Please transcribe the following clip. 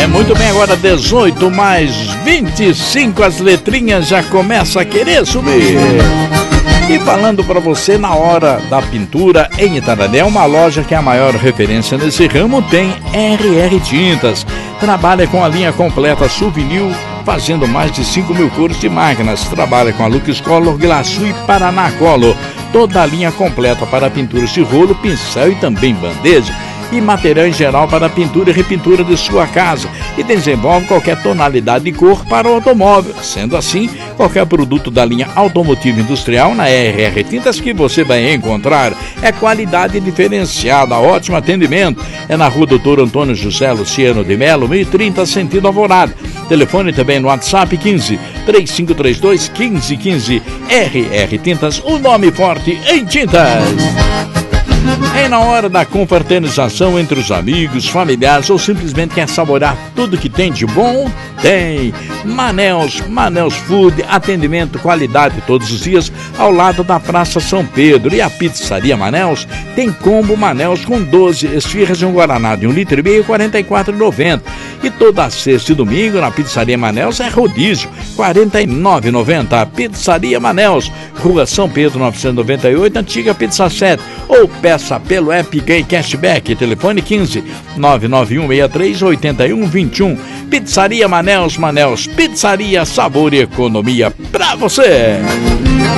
Muito bem, agora 18 mais 25, as letrinhas já começam a querer subir. E falando para você, na hora da pintura em Itararé, uma loja que é a maior referência nesse ramo, tem RR Tintas. Trabalha com a linha completa Souvenir, fazendo mais de 5 mil cores de máquinas. Trabalha com a Lux Color, Glaçu e Paraná Color. Toda a linha completa para pinturas de rolo, pincel e também bandeja. E material em geral para pintura e repintura de sua casa, e desenvolve qualquer tonalidade de cor para o automóvel. Sendo assim, qualquer produto da linha automotiva industrial na RR Tintas que você vai encontrar é qualidade diferenciada, ótimo atendimento. É na rua Doutor Antônio José Luciano de Melo, 1030, sentido Alvorada. Telefone também no WhatsApp 15 3532 1515. RR Tintas, o nome forte em tintas. É na hora da confraternização entre os amigos, familiares ou simplesmente quer saborear tudo que tem de bom? Tem! Manels Food, atendimento, qualidade todos os dias ao lado da Praça São Pedro. E a Pizzaria Manels tem combo Manels com 12 esfirras de um guaraná de 1,5 litro, R$ 44,90. E toda sexta e domingo na Pizzaria Manels é rodízio, R$ 49,90. Pizzaria Manels, Rua São Pedro 998, Antiga Pizza 7. Ou peça pelo app Gay Cashback, telefone 15 99163 8121. Pizzaria Manels, Pizzaria, sabor e economia pra você.